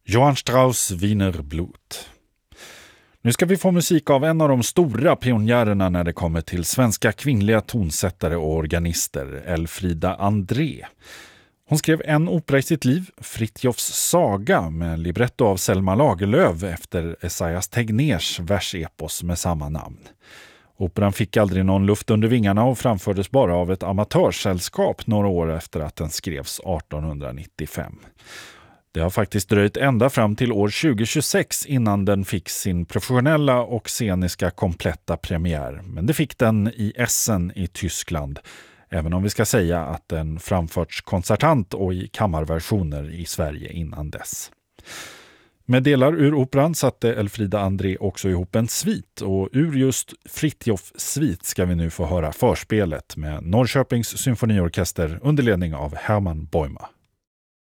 Johann Strauss Wiener Blut. Nu ska vi få musik av en av de stora pionjärerna när det kommer till svenska kvinnliga tonsättare och organister, Elfrida André. Hon skrev en opera i sitt liv, Fritjofs saga, med libretto av Selma Lagerlöf efter Esaias Tegnérs versepos med samma namn. Operan fick aldrig någon luft under vingarna och framfördes bara av ett amatörsällskap några år efter att den skrevs 1895. Det har faktiskt dröjt ända fram till år 2026 innan den fick sin professionella och sceniska kompletta premiär. Men det fick den i Essen i Tyskland, även om vi ska säga att den framförts konsertant och i kammarversioner i Sverige innan dess. Med delar ur operan satte Elfrida André också ihop en svit, och ur just Fritjof svit ska vi nu få höra förspelet med Norrköpings symfoniorkester under ledning av Hermann Bäumer.